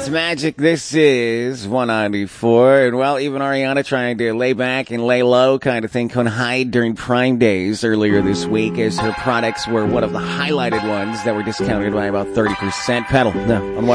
It's Magic. This is 194. And well, even Ariana trying to lay back and lay low kind of thing, couldn't hide during Prime Days earlier this week as her products were one of the highlighted ones that were discounted by about 30%. Pedal. No, on